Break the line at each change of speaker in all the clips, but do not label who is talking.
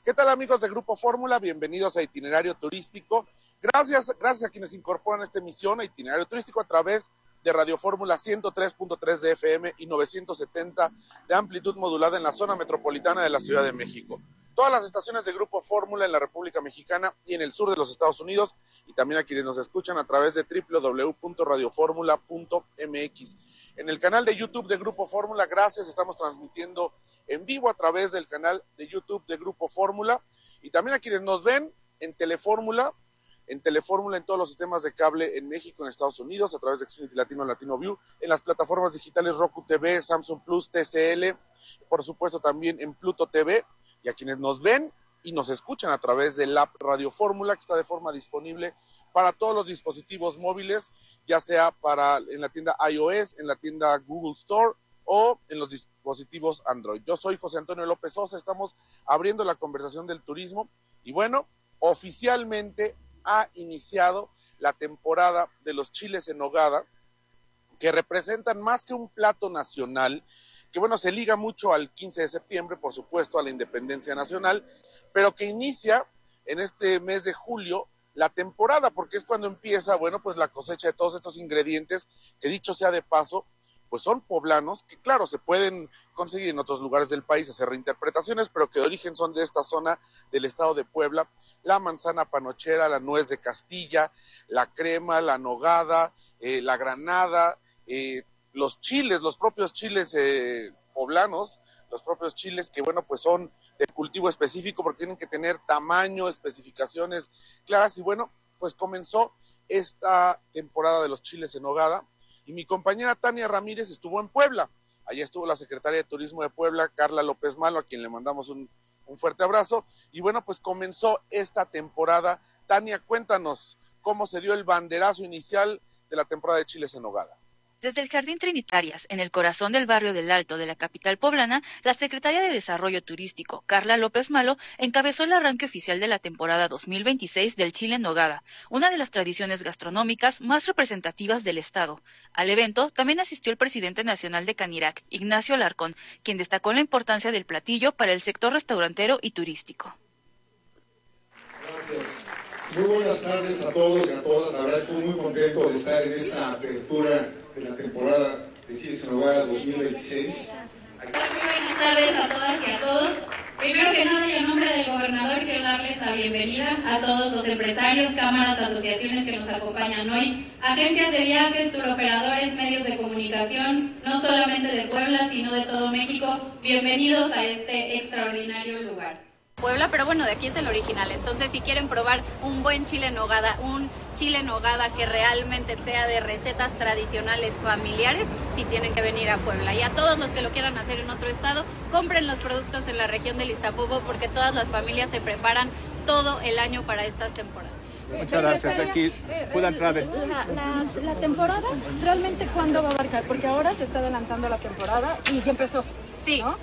¿Qué tal, amigos de Grupo Fórmula? Bienvenidos a Itinerario Turístico. Gracias a quienes incorporan esta emisión a Itinerario Turístico a través de Radio Fórmula 103.3 de FM y 970 de amplitud modulada en la zona metropolitana de la Ciudad de México. Todas las estaciones de Grupo Fórmula en la República Mexicana y en el sur de los Estados Unidos, y también a quienes nos escuchan a través de www.radioformula.mx. En el canal de YouTube de Grupo Fórmula, gracias, estamos transmitiendo en vivo a través del canal de YouTube de Grupo Fórmula, y también a quienes nos ven en Telefórmula en todos los sistemas de cable en México, en Estados Unidos, a través de Xfinity Latino, Latino View, en las plataformas digitales Roku TV, Samsung Plus, TCL, por supuesto también en Pluto TV, y a quienes nos ven y nos escuchan a través del app Radio Fórmula, que está de forma disponible para todos los dispositivos móviles, ya sea en la tienda iOS, en la tienda Google Store o en los dispositivos Android. Yo soy José Antonio López Sosa, estamos abriendo la conversación del turismo y bueno, oficialmente ha iniciado la temporada de los chiles en nogada, que representan más que un plato nacional, que bueno, se liga mucho al 15 de septiembre, por supuesto, a la independencia nacional, pero que inicia en este mes de julio la temporada, porque es cuando empieza, bueno, pues la cosecha de todos estos ingredientes, que dicho sea de paso, pues son poblanos, que claro, se pueden conseguir en otros lugares del país, hacer reinterpretaciones, pero que de origen son de esta zona del estado de Puebla: la manzana panochera, la nuez de Castilla, la crema, la nogada, la granada, los chiles, los propios chiles poblanos, los propios chiles que, bueno, pues son de cultivo específico porque tienen que tener tamaño, especificaciones claras, y bueno, pues comenzó esta temporada de los chiles en nogada, y mi compañera Tania Ramírez estuvo en Puebla. Allá estuvo la secretaria de Turismo de Puebla, Carla López Malo, a quien le mandamos un fuerte abrazo, y bueno, pues comenzó esta temporada. Tania, cuéntanos cómo se dio el banderazo inicial de la temporada de chiles en nogada.
Desde el Jardín Trinitarias, en el corazón del barrio del Alto de la capital poblana, la secretaria de Desarrollo Turístico, Carla López Malo, encabezó el arranque oficial de la temporada 2026 del chile en nogada, una de las tradiciones gastronómicas más representativas del estado. Al evento también asistió el presidente nacional de Canirac, Ignacio Alarcón, quien destacó la importancia del platillo para el sector restaurantero y turístico.
Gracias. Muy buenas tardes a todos y a todas. La verdad estoy muy contento de estar en esta apertura de la temporada de chiles en nogada 2026.
Muy buenas tardes a todas y a todos. Primero que nada, y en nombre del gobernador, quiero darles la bienvenida a todos los empresarios, cámaras, asociaciones que nos acompañan hoy, agencias de viajes, turoperadores, medios de comunicación, no solamente de Puebla, sino de todo México. Bienvenidos a este extraordinario lugar.
Puebla, pero bueno, de aquí es el original. Entonces, si quieren probar un buen chile en nogada, un chile en nogada que realmente sea de recetas tradicionales familiares, sí tienen que venir a Puebla. Y a todos los que lo quieran hacer en otro estado, compren los productos en la región del Iztapopo, porque todas las familias se preparan todo el año para estas temporadas.
Muchas gracias. Aquí puedan travel.
La temporada, ¿realmente cuándo va a abarcar? Porque ahora se está adelantando la temporada y ya empezó.
Sí, ¿no?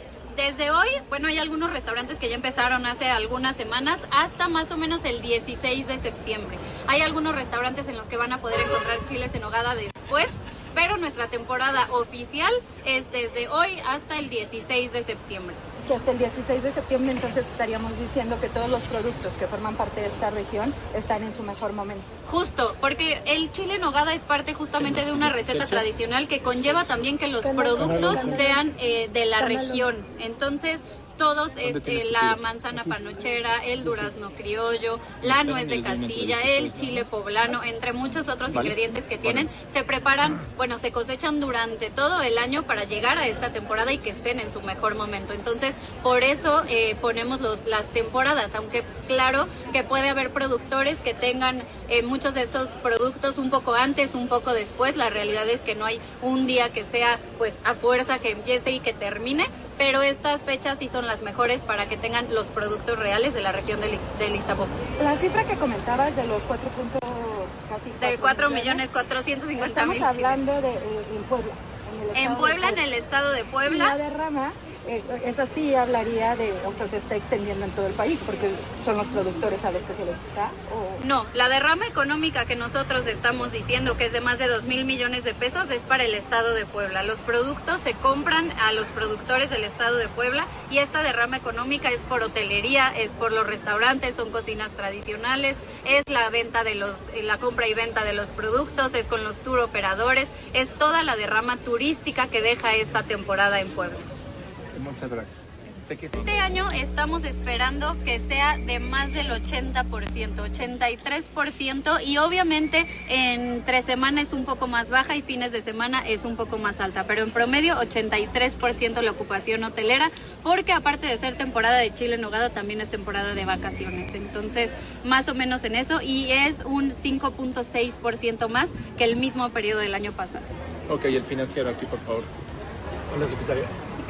Desde hoy, bueno, hay algunos restaurantes que ya empezaron hace algunas semanas, hasta más o menos el 16 de septiembre. Hay algunos restaurantes en los que van a poder encontrar chiles en nogada después, pero nuestra temporada oficial es desde hoy hasta el 16 de septiembre.
Que hasta el 16 de septiembre entonces estaríamos diciendo que todos los productos que forman parte de esta región están en su mejor momento.
Justo, porque el chile en nogada es parte justamente de una receta tradicional que conlleva también que los productos sean de la región. Entonces, todos, la manzana panochera, el durazno criollo, la nuez de Castilla, el chile poblano, entre muchos otros ingredientes que tienen, se preparan, bueno, se cosechan durante todo el año para llegar a esta temporada y que estén en su mejor momento. Entonces, por eso ponemos las temporadas, aunque claro que puede haber productores que tengan muchos de estos productos un poco antes, un poco después. La realidad es que no hay un día que sea pues a fuerza que empiece y que termine, pero estas fechas sí son las mejores para que tengan los productos reales de la región del Iztapopo.
La cifra que comentabas de los
4.450.000.
Estamos hablando de en Puebla.
En Puebla, en el estado de Puebla.
La derrama Esa sí hablaría de, o sea, se está extendiendo en todo el país, porque son los productores a los que se les está, ¿o?
No, la derrama económica que nosotros estamos diciendo que es de más de 2,000 millones de pesos es para el Estado de Puebla. Los productos se compran a los productores del Estado de Puebla y esta derrama económica es por hotelería, es por los restaurantes, son cocinas tradicionales, es la venta de la compra y venta de los productos, es con los tour operadores, es toda la derrama turística que deja esta temporada en Puebla.
Muchas gracias.
Este año estamos esperando que sea de más del 80%, 83%, y obviamente entre semana es un poco más baja y fines de semana es un poco más alta, pero en promedio 83% la ocupación hotelera, porque aparte de ser temporada de chile en nogada también es temporada de vacaciones, entonces más o menos en eso, y es un 5.6% más que el mismo periodo del año pasado.
Ok, el financiero aquí, por favor.
Hola, secretaria.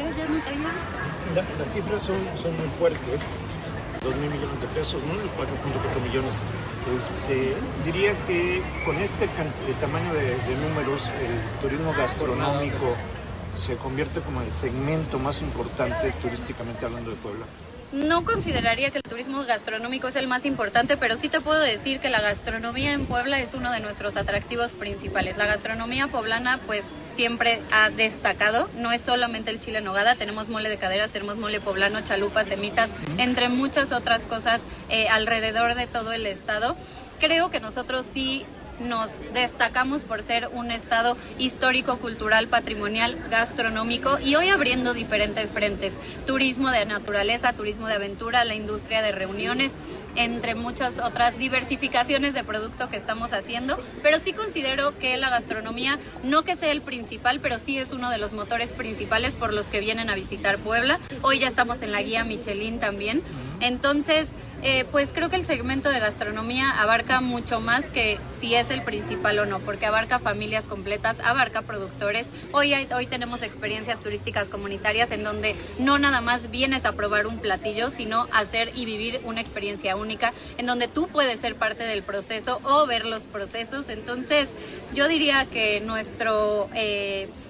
Las cifras son muy fuertes, 2,000 millones de pesos, ¿no? 4.4 millones. Diría que con este tamaño de números, el turismo gastronómico se convierte como el segmento más importante turísticamente hablando de Puebla.
No consideraría que el turismo gastronómico es el más importante, pero sí te puedo decir que la gastronomía en Puebla es uno de nuestros atractivos principales. La gastronomía poblana, pues, siempre ha destacado, no es solamente el chile en nogada, tenemos mole de caderas, tenemos mole poblano, chalupas, semitas, entre muchas otras cosas alrededor de todo el estado. Creo que nosotros sí nos destacamos por ser un estado histórico, cultural, patrimonial, gastronómico, y hoy abriendo diferentes frentes: turismo de naturaleza, turismo de aventura, la industria de reuniones, entre muchas otras diversificaciones de producto que estamos haciendo, pero sí considero que la gastronomía, no que sea el principal, pero sí es uno de los motores principales por los que vienen a visitar Puebla. Hoy ya estamos en la guía Michelin también, entonces pues creo que el segmento de gastronomía abarca mucho más que si es el principal o no, porque abarca familias completas, abarca productores. Hoy tenemos experiencias turísticas comunitarias en donde no nada más vienes a probar un platillo, sino hacer y vivir una experiencia única, en donde tú puedes ser parte del proceso o ver los procesos. Entonces yo diría que nuestro